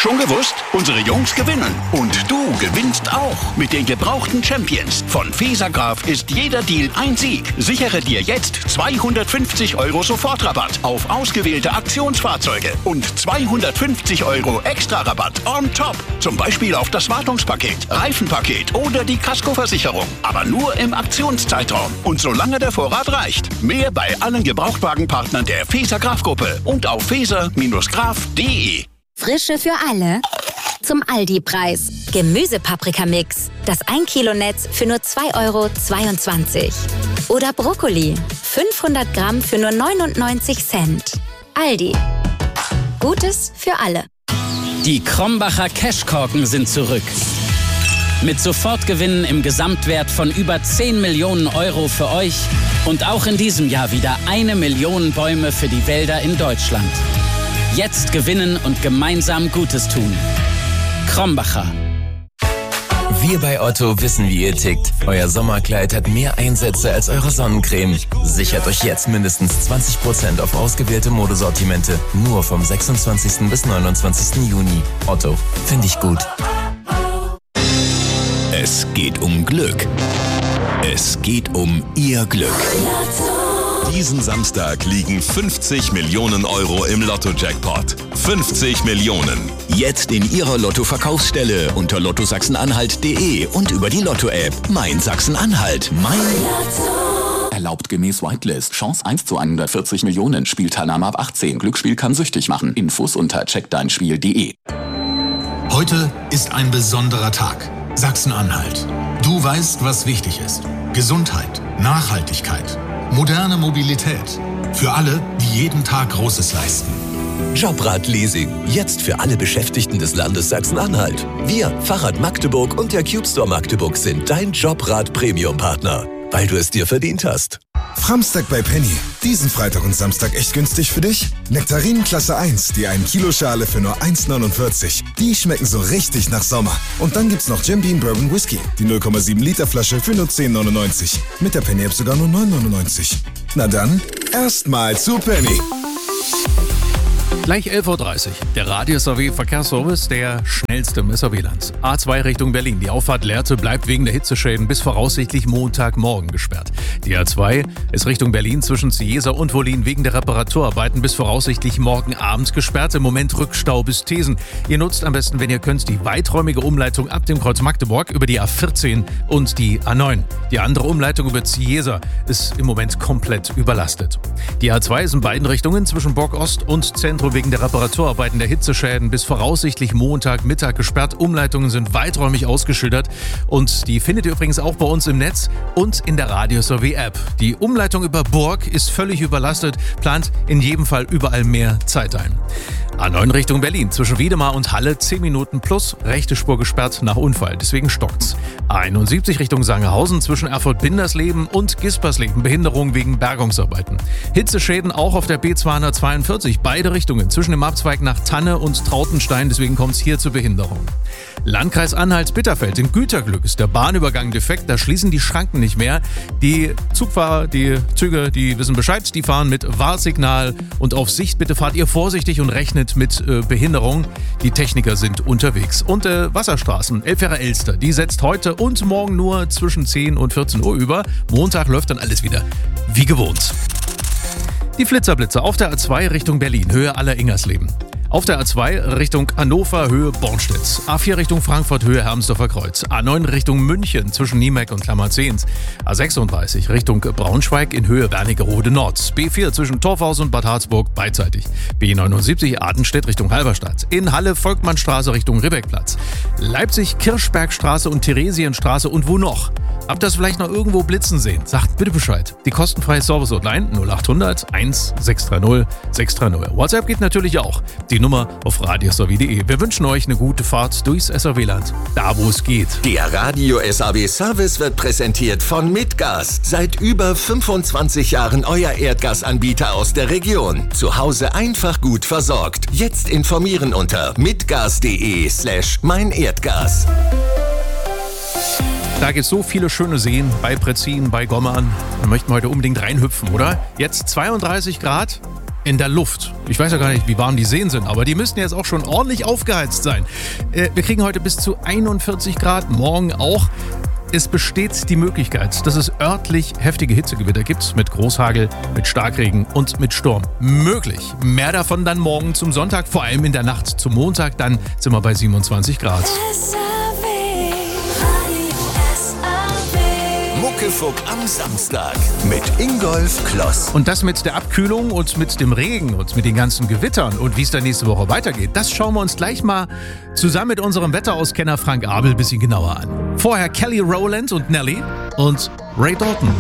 Schon gewusst? Unsere Jungs gewinnen. Und du gewinnst auch. Mit den gebrauchten Champions von Fesergraf ist jeder Deal ein Sieg. Sichere dir jetzt 250 € Sofortrabatt auf ausgewählte Aktionsfahrzeuge und 250 € Extra-Rabatt on top. Zum Beispiel auf das Wartungspaket, Reifenpaket oder die Kaskoversicherung. Aber nur im Aktionszeitraum und solange der Vorrat reicht. Mehr bei allen Gebrauchtwagenpartnern der Fesergraf-Gruppe und auf feser-graf.de. Frische für alle? Zum Aldi-Preis. Gemüsepaprikamix. Das 1 Kilo Netz für nur 2,22 €. Oder Brokkoli. 500 Gramm für nur 99 Cent. Aldi. Gutes für alle. Die Krombacher Cashkorken sind zurück. Mit Sofortgewinnen im Gesamtwert von über 10 Millionen € für euch. Und auch in diesem Jahr wieder 1 Million Bäume für die Wälder in Deutschland. Jetzt gewinnen und gemeinsam Gutes tun. Krombacher. Wir bei Otto wissen, wie ihr tickt. Euer Sommerkleid hat mehr Einsätze als eure Sonnencreme. Sichert euch jetzt mindestens 20% auf ausgewählte Modesortimente. Nur vom 26. bis 29. Juni. Otto, finde ich gut. Es geht um Glück. Es geht um Ihr Glück. Diesen Samstag liegen 50 Millionen € im Lotto-Jackpot. 50 Millionen. Jetzt in Ihrer Lotto-Verkaufsstelle unter lottosachsen-anhalt.de und über die Lotto-App. Mein Sachsen-Anhalt. Mein Lotto. Erlaubt gemäß Whitelist. Chance 1 zu 140 Millionen. Spielteilnahme ab 18. Glücksspiel kann süchtig machen. Infos unter checkdeinspiel.de. Heute ist ein besonderer Tag. Sachsen-Anhalt. Du weißt, was wichtig ist. Gesundheit, Nachhaltigkeit, moderne Mobilität. Für alle, die jeden Tag Großes leisten. Jobrad-Leasing. Jetzt für alle Beschäftigten des Landes Sachsen-Anhalt. Wir, Fahrrad Magdeburg und der Cube Store Magdeburg sind dein Jobrad-Premium-Partner. Weil du es dir verdient hast. Framstag bei Penny. Diesen Freitag und Samstag echt günstig für dich? Nektarinen Klasse 1, die 1 Kilo Schale für nur 1,49. Die schmecken so richtig nach Sommer. Und dann gibt's noch Jim Beam Bourbon Whisky. Die 0,7 Liter Flasche für nur 10,99. Mit der Penny App sogar nur 9,99. Na dann, erstmal zu Penny. Gleich 11:30 Uhr. Der Radio-SAW-Verkehrsservice, der schnellste im SAW-Land. A2 Richtung Berlin. Die Auffahrt Lehrte bleibt wegen der Hitzeschäden bis voraussichtlich Montagmorgen gesperrt. Die A2 ist Richtung Berlin zwischen Ciesa und Wollin wegen der Reparaturarbeiten bis voraussichtlich morgen Abend gesperrt. Im Moment Rückstau bis Thesen. Ihr nutzt am besten, wenn ihr könnt, die weiträumige Umleitung ab dem Kreuz Magdeburg über die A14 und die A9. Die andere Umleitung über Ciesa ist im Moment komplett überlastet. Die A2 ist in beiden Richtungen zwischen Borg-Ost und Zentrum wegen der Reparaturarbeiten der Hitzeschäden bis voraussichtlich Montagmittag gesperrt. Umleitungen sind weiträumig ausgeschildert und die findet ihr übrigens auch bei uns im Netz und in der Radio-SAW-App. Die Umleitung über Burg ist völlig überlastet, plant in jedem Fall überall mehr Zeit ein. A9 Richtung Berlin, zwischen Wiedemar und Halle 10 Minuten plus, rechte Spur gesperrt nach Unfall, deswegen stockt's. A71 Richtung Sangerhausen, zwischen Erfurt-Bindersleben und Gispersleben, Behinderung wegen Bergungsarbeiten. Hitzeschäden auch auf der B242, beide Richtungen, zwischen dem Abzweig nach Tanne und Trautenstein, deswegen kommt's hier zur Behinderung. Landkreis Anhalt-Bitterfeld, in Güterglück ist der Bahnübergang defekt, da schließen die Schranken nicht mehr. Die Zugfahrer, die Züge, die wissen Bescheid, die fahren mit Warnsignal und auf Sicht bitte fahrt ihr vorsichtig und rechnet mit Behinderung. Die Techniker sind unterwegs. Und Wasserstraßen, Elfjährer Elster, die setzt heute und morgen nur zwischen 10 und 14 Uhr über. Montag läuft dann alles wieder wie gewohnt. Die Flitzerblitzer auf der A2 Richtung Berlin, Höhe Aller-Ingersleben. Auf der A2 Richtung Hannover, Höhe Bornstedt. A4 Richtung Frankfurt, Höhe Hermsdorfer Kreuz. A9 Richtung München zwischen Niemeck und Klammerzehns. A36 Richtung Braunschweig in Höhe Wernigerode Nord. B4 zwischen Torfhaus und Bad Harzburg beidseitig. B79 Adenstedt Richtung Halberstadt. In Halle Volkmannstraße Richtung Ribbeckplatz. Leipzig Kirchbergstraße und Theresienstraße und wo noch? Habt ihr das vielleicht noch irgendwo blitzen sehen? Sagt bitte Bescheid. Die kostenfreie Service-Hotline 0800 1630 630. WhatsApp geht natürlich auch. Die Nummer auf radiosaw.de. Wir wünschen euch eine gute Fahrt durchs SAW-Land, da wo es geht. Der Radio-SAW-Service wird präsentiert von Mitgas. Seit über 25 Jahren euer Erdgasanbieter aus der Region. Zu Hause einfach gut versorgt. Jetzt informieren unter mitgas.de/meinerdgas. Da gibt es so viele schöne Seen bei Pretzin, bei Gommern. Da möchten wir heute unbedingt reinhüpfen, oder? Jetzt 32 Grad. in der Luft. Ich weiß ja gar nicht, wie warm die Seen sind, aber die müssten jetzt auch schon ordentlich aufgeheizt sein. Wir kriegen heute bis zu 41 Grad, morgen auch. Es besteht die Möglichkeit, dass es örtlich heftige Hitzegewitter gibt, mit Großhagel, mit Starkregen und mit Sturm. Möglich. Mehr davon dann morgen zum Sonntag, vor allem in der Nacht zum Montag, dann sind wir bei 27 Grad. Muckefuck am Samstag mit Ingolf Kloss. Und das mit der Abkühlung und mit dem Regen und mit den ganzen Gewittern und wie es dann nächste Woche weitergeht, das schauen wir uns gleich mal zusammen mit unserem Wetterauskenner Frank Abel ein bisschen genauer an. Vorher Kelly Rowland und Nelly und Ray Dalton.